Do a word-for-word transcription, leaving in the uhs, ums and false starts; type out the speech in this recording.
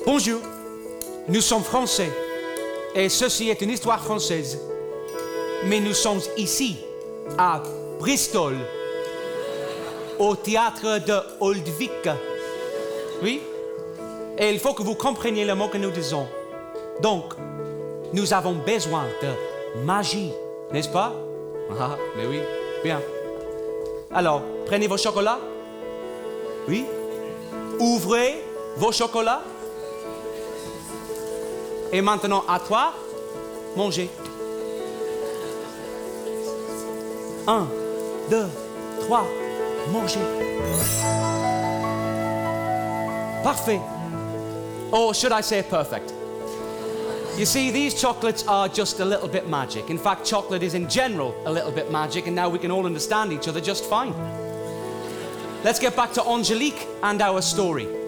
Bonjour, nous sommes français et ceci est une histoire française. Mais nous sommes ici, à Bristol, au théâtre de Oldvic. Oui? Et il faut que vous compreniez le mot que nous disons. Donc, nous avons besoin de magie, n'est-ce pas? Ah, mais oui, bien. Alors, prenez vos chocolats. Oui? Ouvrez vos chocolats. Et maintenant, à toi, mangez. Un, deux, trois, mangez. Parfait. Or should I say perfect? You see, these chocolates are just a little bit magic. In fact, chocolate is in general a little bit magic, and now we can all understand each other just fine. Let's get back to Angelique and our story.